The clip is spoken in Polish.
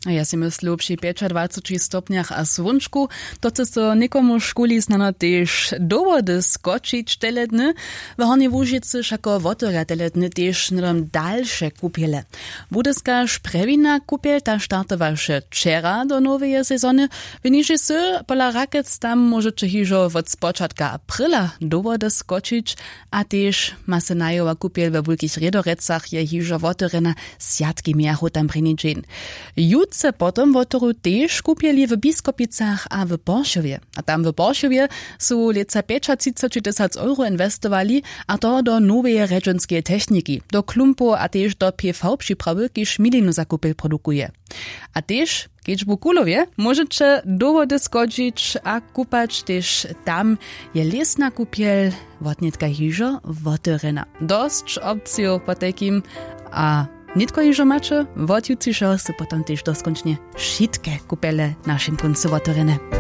Ja si myslu, przy 25 stopniach a słonczku, to chce so nikomu szkuli znano też dowody skoczyć tele dny, w Hornej Łužicy šako wotora tele dny też nudom dalsze kupiele. Budyska szprewina kupiel ta startowa še wczera do nowej sezony, wyniży se pola rakiec tam możecie hižo od spočatka aprila dowody skoczyć, a też masenajowa kupiel we wulkich redorecach je hižo wotorena sjatki miachu tam prinidžen. Jutce potom wotoru też kupieli w Biskopicach a w Borszowie. A tam w Borszowie su leca 35 euro inwestowali, a to do nowej regionskiej techniki, do klumpu a też do PV przyprawy, kiż milinu zakupil produkuje. A też, keď bu kulowie, możecie dowody skoczyć a kupać też tam je lesna kupiel, wotnitka hižo wotorena. Dość opcjo po takim, a nitko hižo mače, wot jutřišo se potom też doskončne šitke kupele našim koncu wotorene.